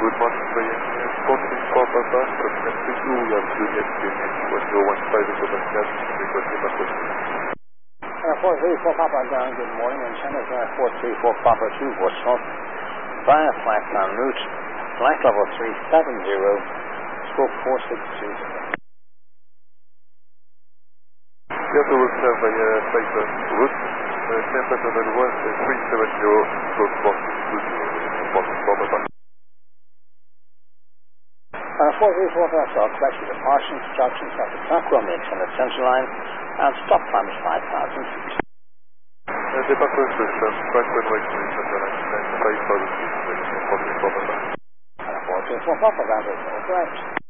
Good morning, Miami. Sporting Papa Bus, approximately 2, we have Juliet Unit 1015 over Gas, requesting a question. 434 Papa down, good morning, and Channel 434 Papa 2 for North via flight en route, flight level 370, scope 4620. Yes, we will serve via flight en route, temperature level 370, scope 4620, Sporting Papa Bus. 434 vessel, collect the departure instructions at the Tuckwell mix on the central line, and stop time is 5,000 feet. Departure instructions, right runway 370, 5,000 feet, Sporting Papa Bus. 434 Papa, that is all correct.